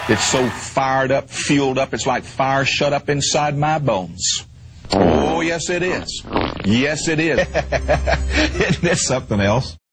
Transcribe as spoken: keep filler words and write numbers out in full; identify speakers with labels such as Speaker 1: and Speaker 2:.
Speaker 1: It's so fired up, fueled up, it's like fire shut up inside my bones. Oh, yes, it is. Yes, it is.
Speaker 2: Isn't that something else?